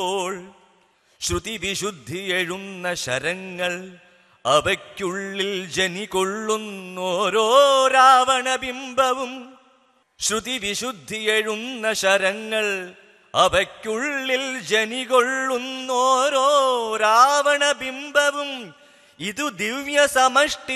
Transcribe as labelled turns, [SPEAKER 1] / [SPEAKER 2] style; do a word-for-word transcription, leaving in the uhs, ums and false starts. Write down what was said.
[SPEAKER 1] ശ്രുതി വിശുദ്ധി എഴുന്ന ശരങ്ങൾ അവയ്ക്കുള്ളിൽ ജനി കൊള്ളുന്നോരോ രാവണബിംബവും. ശ്രുതി വിശുദ്ധി എഴുന്ന ശരങ്ങൾ അവയ്ക്കുള്ളിൽ ജനി കൊള്ളുന്നോരോ രാവണബിംബവും. ഇതു ദിവ്യ സമഷ്ടി